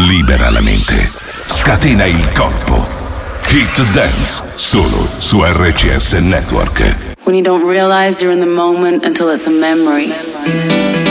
Libera la mente. Scatena il corpo. Hit Dance, solo su RCS Network. When you don't realize you're in the moment until it's a memory.